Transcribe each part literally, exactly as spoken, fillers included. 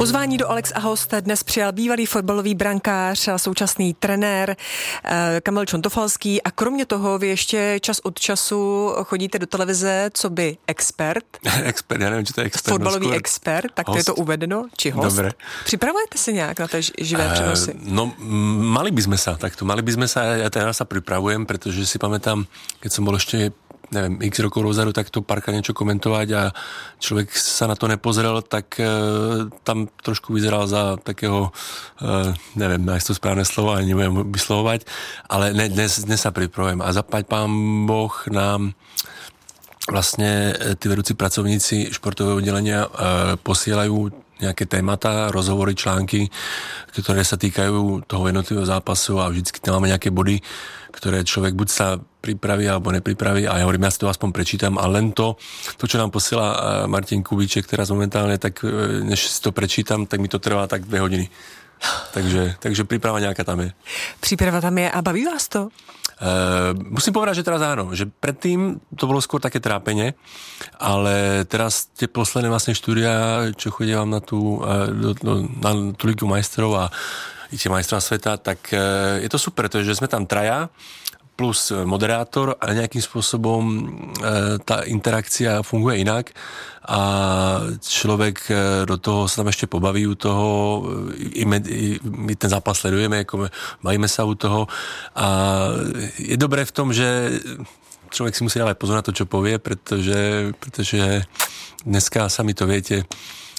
Pozvání do Alex a host dnes přijal bývalý fotbalový brankář a současný trenér Kamil Čontofalský a kromě toho vy ještě čas od času chodíte do televize co by expert. Expert, já nevím, či to je expert. Fotbalový no, expert, tak to je to uvedeno, či host. Dobre. Připravujete se nějak na té živé přenosy? Uh, no, mali by sme sa, takto, mali by sme sa, ja teraz sa pripravujem, pretože si pamätám, keď som bol ešte neviem, x rokov dozadu, tak to párkrát niečo komentovať a človek sa na to nepozrel, tak e, tam trošku vyzeral za takého, e, neviem, nájsť to správne slovo, ani neviem vyslovovať, ale ne, dnes, dnes sa pripravujem a zapať pán Boh nám vlastne tí vedúci pracovníci športového oddelenia e, posielajú nejaké témata, rozhovory, články, ktoré sa týkajú toho jednotlivého zápasu a vždycky tam máme nejaké body, ktoré človek buď sa pripraví alebo nepripraví a ja hovorím, ja si to aspoň prečítam a len to, to čo nám posiela Martin Kubíček teraz momentálne, tak než si to prečítam, tak mi to trvá tak dve hodiny. Takže, takže príprava nejaká tam je. Príprava tam je a baví vás to? Uh, musím povedať, že teraz áno, že predtým to bolo skôr také trápenie, ale teraz tie posledné vlastne štúdia, čo chodievam na tú, uh, do, do, na tú Ligu majstrov a i tie majstrov sveta, tak uh, je to super, to je, že sme tam traja plus moderátor a nejakým spôsobom e, tá interakcia funguje inak a človek e, do toho sa tam ešte pobaví u toho, i, med, i my ten zápas sledujeme, ako bavíme sa u toho a je dobré v tom, že človek si musí dávať pozor na to, čo povie, pretože, pretože dneska sami to viete, e,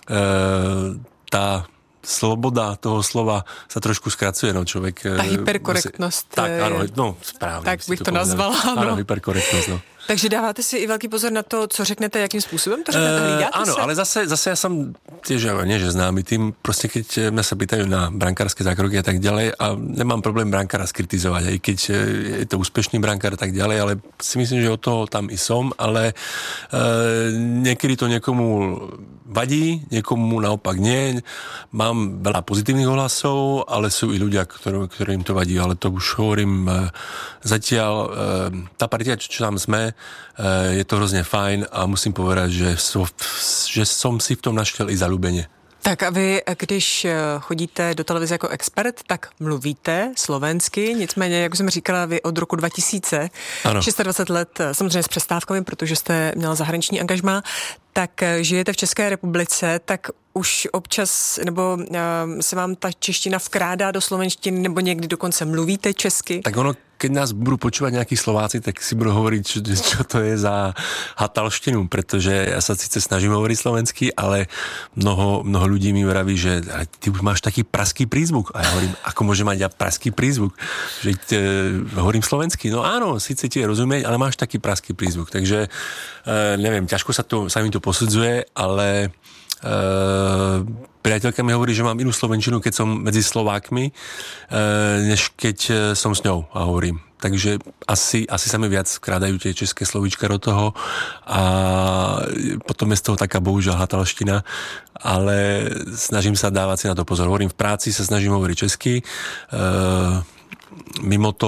tá sloboda toho slova sa trošku skracuje, no človek... Ta hyperkorektnost. Musí, tak, áno, no správne. Tak bych to, to nazvala, áno. Áno, hyperkorektnosť, no. Takže dáváte si i velký pozor na to, co řeknete, jakým způsobem to řeknete, hlídáte uh, áno, se? ale zase, zase ja som tiež, nie že známy tým, proste keď mňa sa pýtajú na brankárske zákroky a tak ďalej a nemám problém brankára skritizovať, aj keď je to úspešný brankár a tak ďalej, ale si myslím, že od toho tam i som, ale uh, niekedy to niekomu vadí, niekomu naopak nie. Mám veľa pozitívnych ohlasov, ale sú i ľudia, ktorým, ktorým to vadí, ale to už hovorím uh, zatiaľ, uh, tá partia, čo, čo tam sme, je to hrozně fajn a musím povedať, že, so, že som si v tom našel i zalúbenie. Tak a vy, když chodíte do televize jako expert, tak mluvíte slovensky, nicméně, jak jsem říkala, vy od roku dva tisíce, ano. dvacet šest let, samozřejmě s přestávkami, protože jste měla zahraniční angažmá, tak žijete v České republice, tak už občas, nebo uh, se vám ta čeština vkrádá do slovenštiny, nebo někdy dokonce mluvíte česky? Tak ono, keď nás budú počúvať nejakí Slováci, tak si budú hovoriť, čo, čo to je za hatalštinu, pretože ja sa síce snažím hovoriť slovensky, ale mnoho, mnoho ľudí mi vraví, že ty už máš taký praský prízvuk. A ja hovorím, ako môže mať ja praský prízvuk? Že te, hovorím slovensky. No áno, síce ti je rozumieť, ale máš taký praský prízvuk. Takže e, neviem, ťažko sa, to, sa mi to posudzuje, ale Uh, priateľka mi hovorí, že mám inú slovenčinu, keď som medzi Slovákmi, uh, než keď uh, som s ňou a hovorím. Takže asi, asi sa mi viac vkrádajú tie české slovíčka do toho a potom je z toho taká bohužiaľ hatalština, ale snažím sa dávať si na to pozor. Hovorím v práci, sa snažím hovoriť česky, uh, mimo to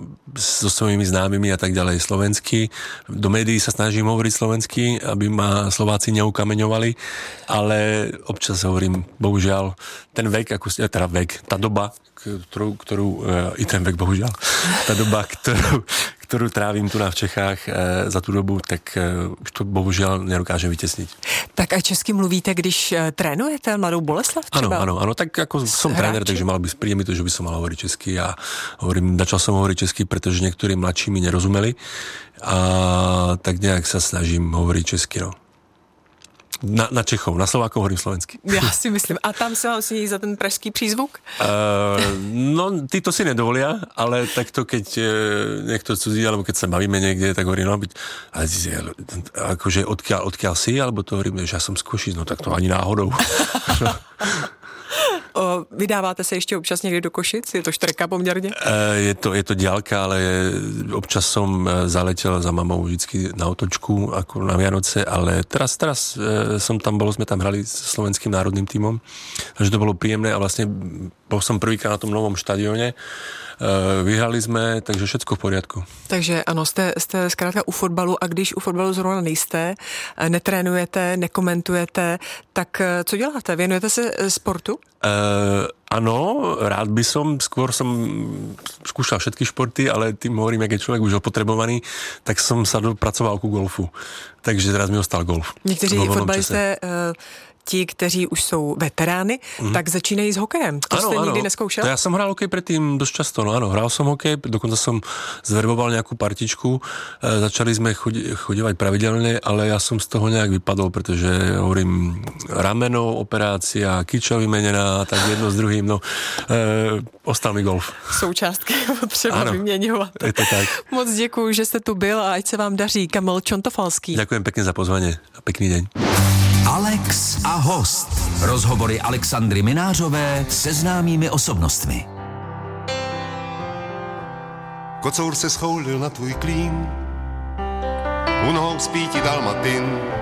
so svojimi známymi a tak ďalej slovensky. Do médií sa snažím hovoriť slovensky, aby ma Slováci neukameňovali, ale občas hovorím, bohužiaľ, ten vek, ako, teda vek, tá doba, ktorú, ktorú i ten vek, bohužiaľ, tá doba, ktorú, ktorú trávim tu na v Čechách za tú dobu, tak už to bohužiaľ nedokážem vytesniť. Tak a česky mluvíte, když trénujete Mladou Boleslav třeba? Áno, áno, áno, tak ako som tréner, takže mal by, príde mi to, že by som mal hovoriť česky a hovorím, začal som hovoriť česky, pretože niektorí mladší mi nerozumeli a tak nejak sa snažím hovoriť česky, no. Na, na Čechov, na Slovákov hovorím slovensky. Já si myslím. A tam se vám sníží za ten pražský přízvuk? Uh, no, tí to si nedovolia, ale takto, keď uh, niekto cudzí, alebo keď sa bavíme niekde, tak hovorím, no, byť, ale, akože odkiaľ, odkiaľ si, alebo to hovorím, že ja som z Košic, no tak to ani náhodou. O, vydáváte se ještě občas někdy do Košic? Je to štreka poměrně? Je to, je to diaľka, ale občas som zaletel za mamou vždycky na otočku, ako na Vianoce, ale teraz, teraz som tam bol, sme tam hrali s slovenským národným tímom, takže to bolo príjemné a vlastne bol som prvýkrát na tom novom štadióne vyhrali jsme, takže všetko v poriadku. Takže ano, jste, jste zkrátka u fotbalu a když u fotbalu zrovna nejste, netrénujete, nekomentujete, tak co děláte? Věnujete se sportu? Uh, Áno, rád by som, skôr som skúšal všetky športy, ale tým hovorím, jak je človek už opotrebovaný, tak som sa dopracoval ku golfu. Takže teraz mi ostal golf. Někteří fotbalisté, uh, ti, kteří už jsou veterány, mm. tak začínají s hokejem. To ano, jste nikdy ano. neskoušel? To ja som hral hokej predtým dosť často, no áno, hral som hokej, dokonca som zverboval nejakú partičku, e, začali sme chodi, chodívať pravidelne, ale ja som z toho nejak vypadol, pretože hovorím rameno, operácia, kyča vymenená, tak jedno s druhým, no e, ostal mi golf. Součástky potřeba vyměňovat. Je to tak. Moc děkuju, že jste tu byl a ať se vám daří. Kamil Čontofalský. Ďakujem pekne za pozvanie a pekný deň. Alex a host. Rozhovory Alexandry Minářové se známými osobnostmi. Kocour se schoulil na tvůj klín, u nohou spí ti dalmatin.